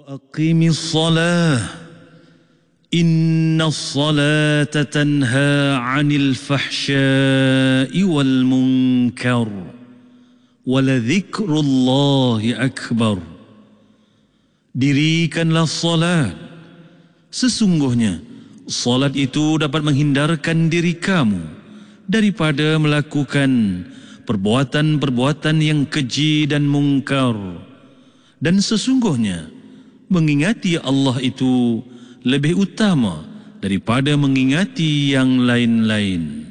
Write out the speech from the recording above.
أقم الصلاة إن الصلاة تنهى عن الفحشاء والمنكر ولذكر الله أكبر. Dirikanlah salat. Sesungguhnya salat itu dapat menghindarkan diri kamu daripada melakukan perbuatan-perbuatan yang keji dan mungkar. Dan sesungguhnya mengingati Allah itu lebih utama daripada mengingati yang lain-lain.